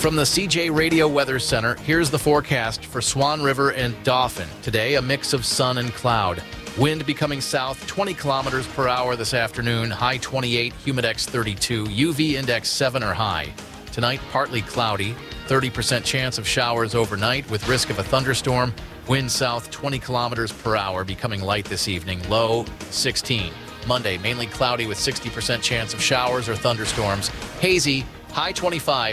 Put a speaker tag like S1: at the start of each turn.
S1: From the CJ Radio Weather Center, here's the forecast for Swan River and Dauphin. Today, a mix of sun and cloud. Wind becoming south 20 kilometers per hour this afternoon, high 28, humidex 32, UV index 7 or high. Tonight, partly cloudy, 30% chance of showers overnight with risk of a thunderstorm. Wind south 20 kilometers per hour, becoming light this evening, low 16. Monday, mainly cloudy with 60% chance of showers or thunderstorms. Hazy, high 25.